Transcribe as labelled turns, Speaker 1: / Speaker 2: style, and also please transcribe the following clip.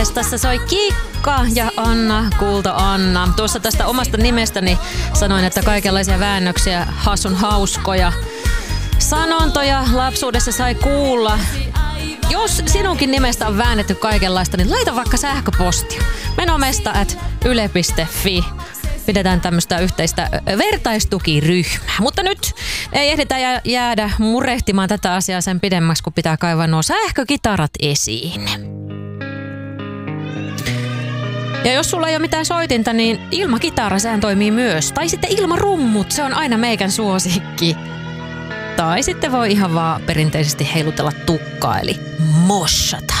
Speaker 1: Tässä soi Kikka ja Anna, Kulta Anna. Tuossa tästä omasta nimestäni sanoin, että kaikenlaisia väännöksiä, hassun hauskoja sanontoja lapsuudessa sai kuulla. Jos sinunkin nimestä on väännetty kaikenlaista, niin laita vaikka sähköpostia. menomesta@yle.fi. Pidetään tämmöistä yhteistä vertaistukiryhmää. Mutta nyt ei ehditä jäädä murehtimaan tätä asiaa sen pidemmäksi, kun pitää kaivaa nuo sähkökitarat esiin. Ja jos sulla ei ole mitään soitinta, niin ilmakitara, sehän toimii myös. Tai sitten ilmarummut, se on aina meikän suosikki. Tai sitten voi ihan vaan perinteisesti heilutella tukkaa, eli moshata.